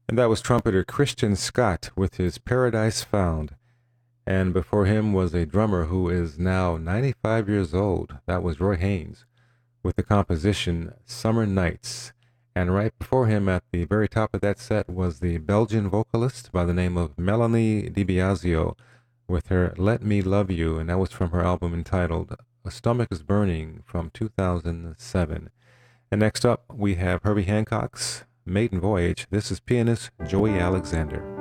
And that was trumpeter Christian Scott with his Paradise Found. And before him was a drummer who is now 95 years old. That was Roy Haynes with the composition Summer Nights. And right before him at the very top of that set was the Belgian vocalist by the name of Melanie DiBiasio with her Let Me Love You, and that was from her album entitled A Stomach is Burning from 2007. And next up, we have Herbie Hancock's Maiden Voyage. This is pianist Joey Alexander.